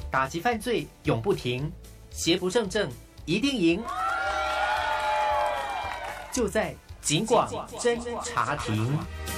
打击犯罪永不停，邪不胜正一定赢。就在警广侦查庭。